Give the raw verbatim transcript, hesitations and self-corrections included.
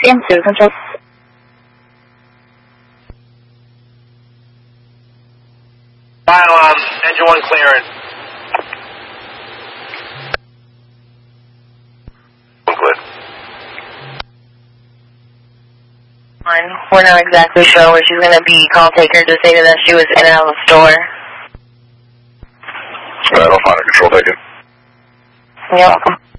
into control. File, um, engine one clearing. Clear. We're not exactly sure where she's going to be. Call taker just stated that she was in and out of the store. Alright, I'll find a control taker. You're welcome.